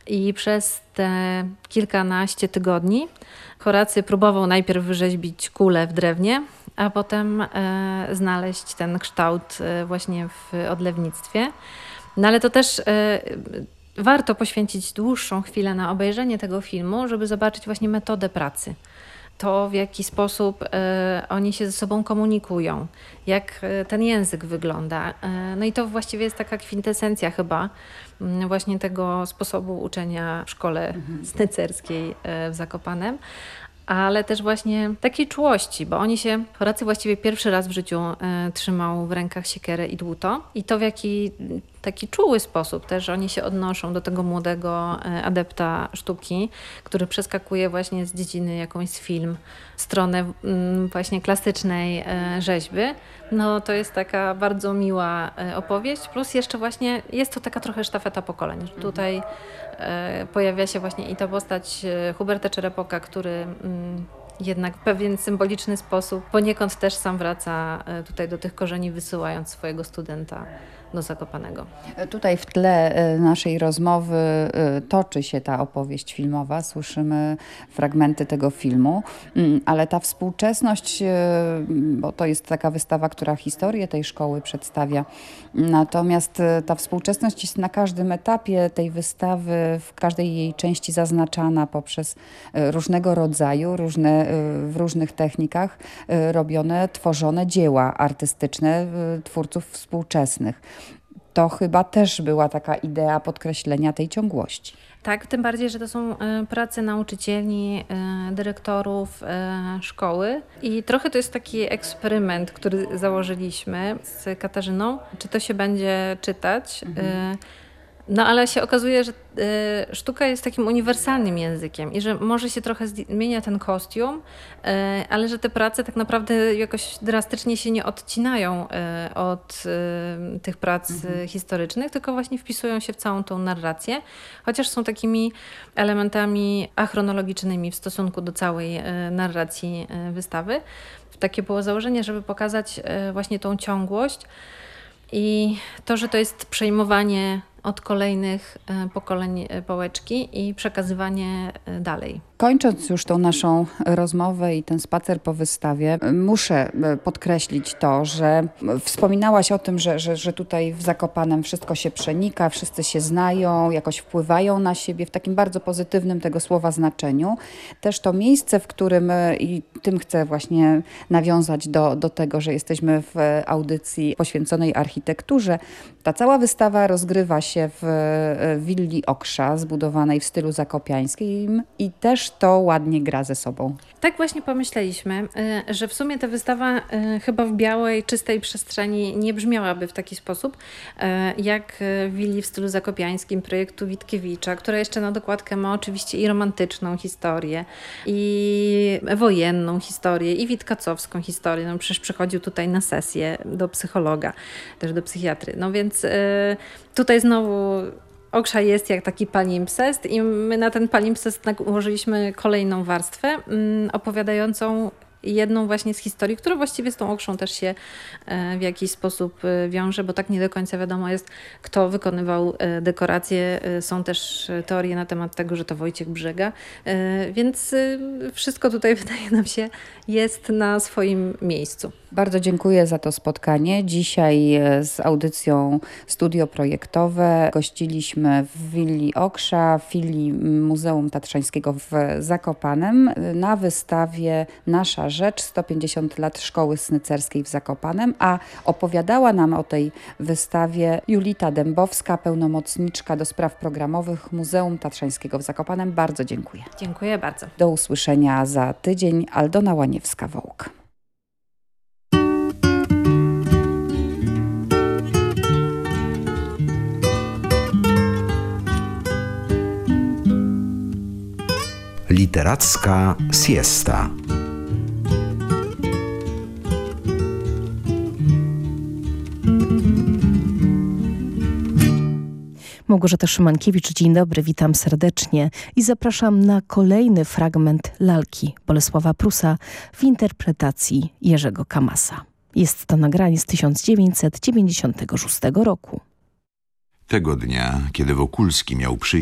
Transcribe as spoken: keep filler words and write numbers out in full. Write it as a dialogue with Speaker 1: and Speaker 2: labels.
Speaker 1: I przez te kilkanaście tygodni Horacy próbował najpierw wyrzeźbić kulę w drewnie, a potem e, znaleźć ten kształt e, właśnie w odlewnictwie. No ale to też e, warto poświęcić dłuższą chwilę na obejrzenie tego filmu, żeby zobaczyć właśnie metodę pracy. To, w jaki sposób e, oni się ze sobą komunikują, jak e, ten język wygląda. E, no i to właściwie jest taka kwintesencja chyba m, właśnie tego sposobu uczenia w szkole mhm. snycerskiej e, w Zakopanem. Ale też właśnie takiej czułości, bo oni się, Horacy właściwie pierwszy raz w życiu e, trzymał w rękach siekierę i dłuto. I to w jaki taki czuły sposób też oni się odnoszą do tego młodego e, adepta sztuki, który przeskakuje właśnie z dziedziny jakąś z film, w stronę m, właśnie klasycznej e, rzeźby. No to jest taka bardzo miła e, opowieść, plus jeszcze właśnie jest to taka trochę sztafeta pokoleń. Mhm. Tutaj e, pojawia się właśnie i ta postać e, Huberta Czerepoka, który m, jednak w pewien symboliczny sposób poniekąd też sam wraca tutaj do tych korzeni, wysyłając swojego studenta do Zakopanego.
Speaker 2: Tutaj w tle naszej rozmowy toczy się ta opowieść filmowa, słyszymy fragmenty tego filmu, ale ta współczesność, bo to jest taka wystawa, która historię tej szkoły przedstawia, natomiast ta współczesność jest na każdym etapie tej wystawy, w każdej jej części zaznaczana poprzez różnego rodzaju, różne, w różnych technikach robione, tworzone dzieła artystyczne twórców współczesnych. To chyba też była taka idea podkreślenia tej ciągłości.
Speaker 1: Tak, tym bardziej, że to są prace nauczycieli, dyrektorów szkoły i trochę to jest taki eksperyment, który założyliśmy z Katarzyną, czy to się będzie czytać. Mhm. No ale się okazuje, że y, sztuka jest takim uniwersalnym językiem i że może się trochę zmienia ten kostium, y, ale że te prace tak naprawdę jakoś drastycznie się nie odcinają y, od y, tych prac mhm. historycznych, tylko właśnie wpisują się w całą tą narrację, chociaż są takimi elementami achronologicznymi w stosunku do całej y, narracji y, wystawy. Takie było założenie, żeby pokazać y, właśnie tą ciągłość i to, że to jest przejmowanie od kolejnych pokoleń pałeczki i przekazywanie dalej.
Speaker 2: Kończąc już tą naszą rozmowę i ten spacer po wystawie, muszę podkreślić to, że wspominałaś o tym, że, że, że tutaj w Zakopanem wszystko się przenika, wszyscy się znają, jakoś wpływają na siebie w takim bardzo pozytywnym tego słowa znaczeniu. Też to miejsce, w którym, i tym chcę właśnie nawiązać do, do tego, że jesteśmy w audycji poświęconej architekturze. Ta cała wystawa rozgrywa się w willi Oksza, zbudowanej w stylu zakopiańskim i też to ładnie gra ze sobą.
Speaker 1: Tak właśnie pomyśleliśmy, że w sumie ta wystawa chyba w białej, czystej przestrzeni nie brzmiałaby w taki sposób, jak w willi w stylu zakopiańskim projektu Witkiewicza, która jeszcze na dokładkę ma oczywiście i romantyczną historię, i wojenną historię, i witkacowską historię. No przecież przychodził tutaj na sesję do psychologa, też do psychiatry. No więc tutaj znowu Oksza jest jak taki palimpsest i my na ten palimpsest ułożyliśmy kolejną warstwę opowiadającą jedną właśnie z historii, która właściwie z tą Okrzą też się w jakiś sposób wiąże, bo tak nie do końca wiadomo jest, kto wykonywał dekoracje. Są też teorie na temat tego, że to Wojciech Brzega, więc wszystko tutaj wydaje nam się jest na swoim miejscu.
Speaker 2: Bardzo dziękuję za to spotkanie. Dzisiaj z audycją Studio Projektowe gościliśmy w willi Oksza, w filii Muzeum Tatrzańskiego w Zakopanem na wystawie Nasza Rzecz, sto pięćdziesiąt lat Szkoły Snycerskiej w Zakopanem, a opowiadała nam o tej wystawie Julita Dębowska, pełnomocniczka do spraw programowych Muzeum Tatrzańskiego w Zakopanem. Bardzo dziękuję.
Speaker 1: Dziękuję bardzo.
Speaker 2: Do usłyszenia za tydzień. Aldona Łaniewska-Wołk.
Speaker 3: Literacka siesta.
Speaker 4: Małgorzata Szymankiewicz, dzień dobry, witam serdecznie i zapraszam na kolejny fragment lalki Bolesława Prusa w interpretacji Jerzego Kamasa. Jest to nagranie z tysiąc dziewięćset dziewięćdziesiątego szóstego roku.
Speaker 3: Tego dnia, kiedy Wokulski miał przyjść